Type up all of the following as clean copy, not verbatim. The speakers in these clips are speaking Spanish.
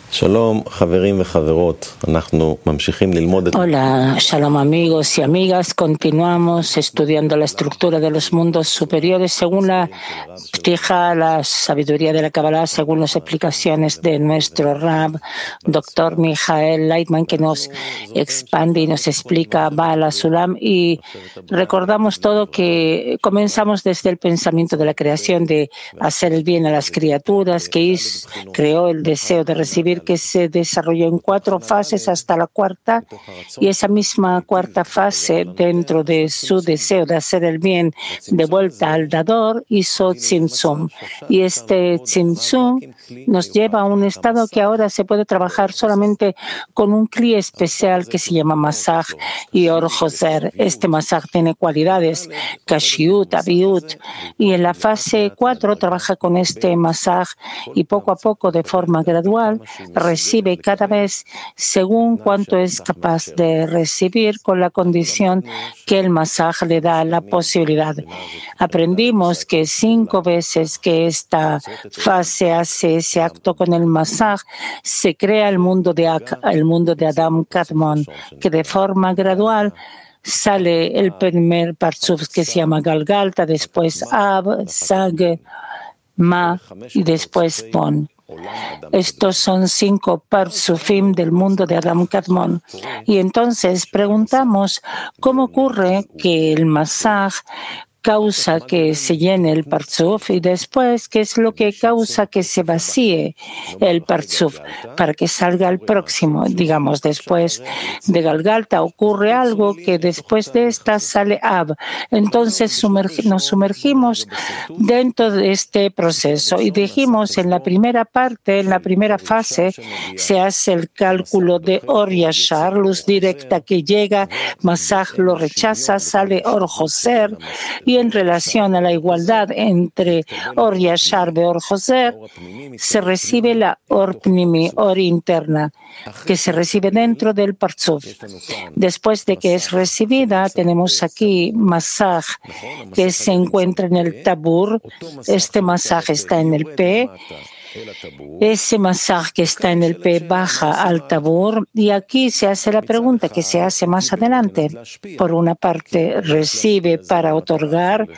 שלום, חברים וחברות, אנחנו ממשיכים ללמוד את... Hola, shalom amigos y amigas. Continuamos estudiando la estructura de los mundos superiores según la ptija, la sabiduría de la Kabbalah, según las explicaciones de nuestro Rab, Dr. Michael Leitman, que nos expande y nos explica Baal HaSulam. Y recordamos todo que comenzamos desde el pensamiento de la creación, de hacer el bien a las criaturas, que creó el deseo de recibir, que se desarrolló en 4 fases hasta la cuarta, y esa misma cuarta fase, dentro de su deseo de hacer el bien de vuelta al dador, hizo tzimtzum. Y este tzimtzum nos lleva a un estado que ahora se puede trabajar solamente con un cli especial que se llama masaj y or joser. Este masaj tiene cualidades kashiut, aviut, y en la fase 4 trabaja con este masaj y poco a poco, de forma gradual, recibe cada vez según cuánto es capaz de recibir, con la condición que el masaj le da la posibilidad. Aprendimos que 5 veces que esta fase hace ese acto con el masaj, se crea el mundo de Adam Kadmon, que de forma gradual sale el primer parzuf que se llama Galgalta, después Ab, Sag, Ma y después Pon. Estos son 5 parzufim del mundo de Adam Kadmon. Y entonces preguntamos cómo ocurre que el masaj causa que se llene el parzuf, y después qué es lo que causa que se vacíe el parzuf para que salga el próximo. Digamos, después de Galgalta ocurre algo que después de esta sale Ab. Entonces nos sumergimos dentro de este proceso y dijimos, en la primera parte, en la primera fase, se hace el cálculo de Or Yashar, luz directa que llega, masaj lo rechaza, sale Or Joser. Y en relación a la igualdad entre Or Yashar y Or Joser, se recibe la Or Pnimi, Or interna, que se recibe dentro del parzuf. Después de que es recibida, tenemos aquí masaj que se encuentra en el tabur. Este masaj está en el P. Ese masaj que está en el P baja al tabur, y aquí se hace la pregunta que se hace más adelante. Por una parte, recibe para otorgar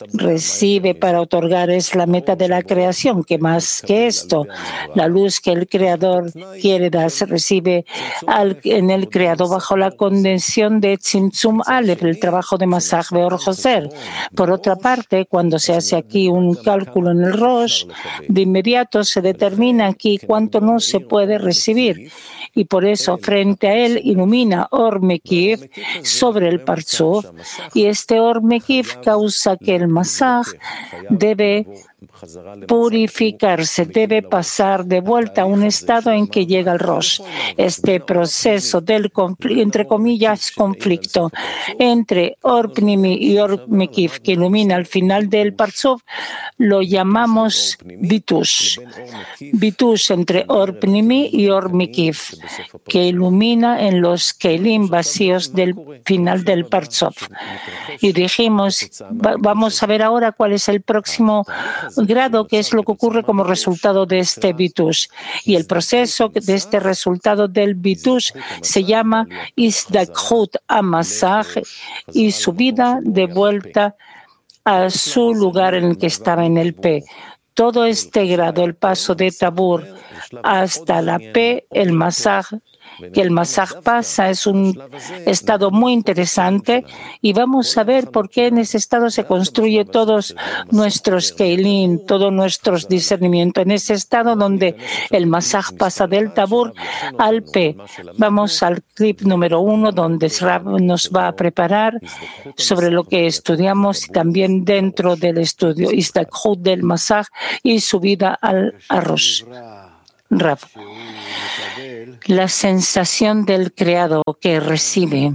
es la meta de la creación, que más que esto, la luz que el creador quiere dar se recibe en el creador bajo la condición de tzimtzum alef, el trabajo de masaj beor joser. Por otra parte, cuando se hace aquí un cálculo en el rosh, de inmediato se determina aquí cuánto no se puede recibir, y por eso frente a él ilumina Or Mekif sobre el parzuf, y este Or Mekif causa que el masaj debe purificarse, debe pasar de vuelta a un estado en que llega el rosh. Este proceso del entre comillas conflicto entre Or Pnimi y Or Mekif, que ilumina al final del parzuf, lo llamamos bitush. Bitush entre Or Pnimi y Or Mekif, que ilumina en los kelim vacíos del final del parzuf. Y dijimos, vamos a ver ahora cuál es el próximo grado, que es lo que ocurre como resultado de este bitush. Y el proceso de este resultado del bitush se llama Isdakhut Amasaj, y subida de vuelta a su lugar en el que estaba en el P. Todo este grado, el paso de tabur hasta la P, el masaj, que el masaj pasa, es un estado muy interesante, y vamos a ver por qué en ese estado se construye todos nuestros keilim, todos nuestros discernimientos, en ese estado donde el masaj pasa del tabur al P. Vamos al clip número 1, donde Rab nos va a preparar sobre lo que estudiamos, y también dentro del estudio Isdakhut del masaj y subida al arroz. Rab, la sensación del creado que recibe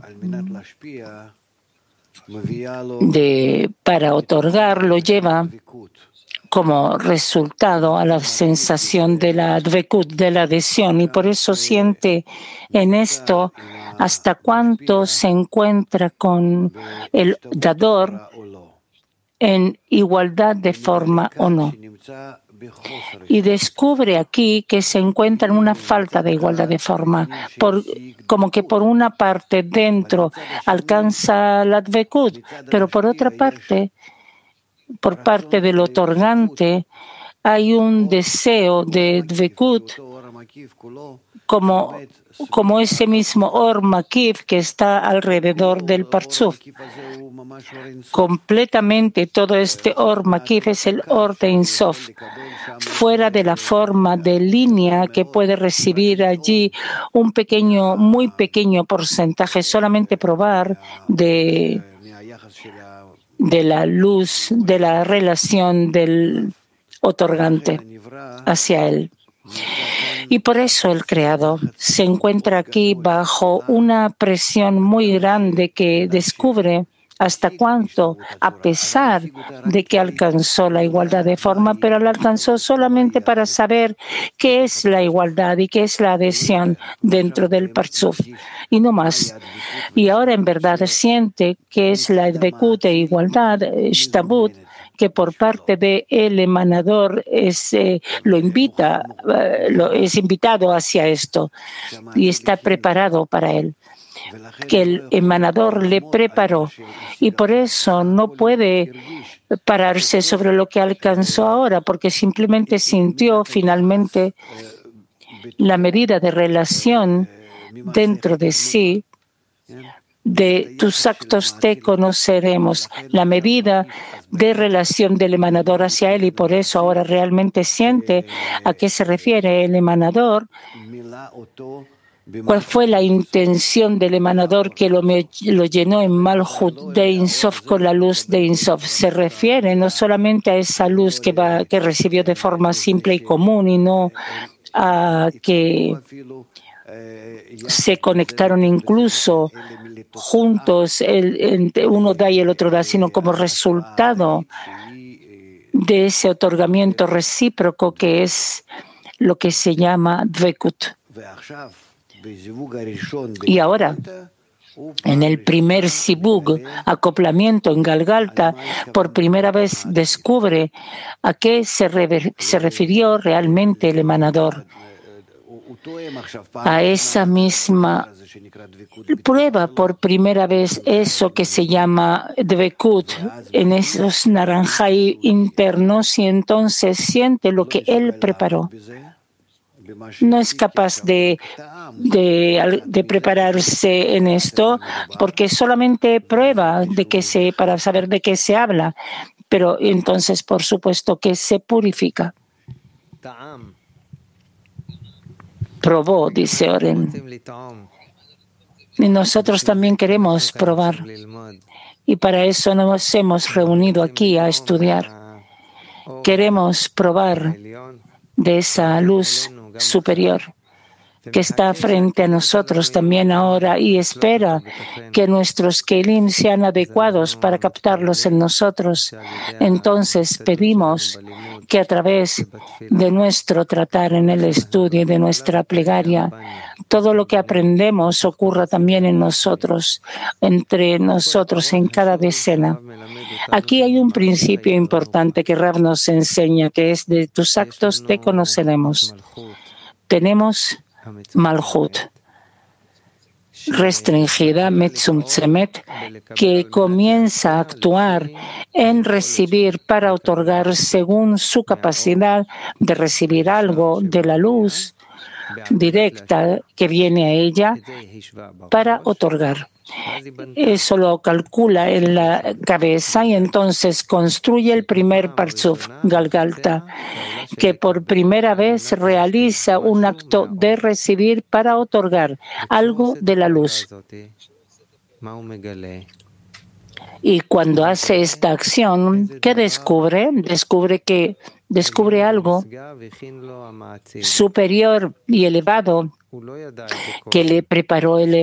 para otorgar lo lleva como resultado a la sensación de la dvekut, de la adhesión, y por eso siente en esto hasta cuánto se encuentra con el dador en igualdad de forma o no. Y descubre aquí que se encuentra en una falta de igualdad de forma, como que por una parte dentro alcanza la dvekut, pero por otra parte, por parte del otorgante, hay un deseo de dvekut como ese mismo Or Makif que está alrededor del Parzuf. Completamente todo este Or Makif es el Or de Ein Sof, fuera de la forma de línea que puede recibir allí un pequeño, muy pequeño porcentaje, solamente probar de la luz, de la relación del otorgante hacia él. Y por eso el Creador se encuentra aquí bajo una presión muy grande que descubre hasta cuánto, a pesar de que alcanzó la igualdad de forma, pero la alcanzó solamente para saber qué es la igualdad y qué es la adhesión dentro del Parzuf, y no más. Y ahora en verdad siente que es la dvekut e igualdad, shtabut, que por parte del emanador es invitado hacia esto y está preparado para él, que el emanador le preparó, y por eso no puede pararse sobre lo que alcanzó ahora, porque simplemente sintió finalmente la medida de relación dentro de sí. De tus actos te conoceremos, la medida de relación del emanador hacia él, y por eso ahora realmente siente a qué se refiere el emanador. ¿Cuál fue la intención del emanador que lo llenó en Malhut de Ein Sof con la luz de Ein Sof? Se refiere no solamente a esa luz que recibió de forma simple y común, y no a que se conectaron incluso juntos, uno da y el otro da, sino como resultado de ese otorgamiento recíproco que es lo que se llama dvekut. Y ahora, en el primer sibug, acoplamiento en Galgalta, por primera vez descubre a qué se refirió realmente el emanador. A esa misma prueba por primera vez eso que se llama dvekut en esos naranjai internos, y entonces siente lo que él preparó. No es capaz de prepararse en esto, porque solamente prueba para saber de qué se habla, pero entonces por supuesto que se purifica. Probó, dice Oren. Y nosotros también queremos probar. Y para eso nos hemos reunido aquí a estudiar. Queremos probar de esa luz superior que está frente a nosotros también ahora, y espera que nuestros kelim sean adecuados para captarlos en nosotros. Entonces pedimos que a través de nuestro tratar en el estudio y de nuestra plegaria, todo lo que aprendemos ocurra también en nosotros, entre nosotros, en cada decena. Aquí hay un principio importante que Rav nos enseña, que es: de tus actos te conoceremos. Tenemos Malhut restringida, Metzumtzemet, que comienza a actuar en recibir para otorgar según su capacidad de recibir algo de la luz directa que viene a ella para otorgar. Eso lo calcula en la cabeza, y entonces construye el primer Parzuf, Galgalta, que por primera vez realiza un acto de recibir para otorgar algo de la luz. Y cuando hace esta acción, ¿qué descubre? Descubre algo superior y elevado que le preparó el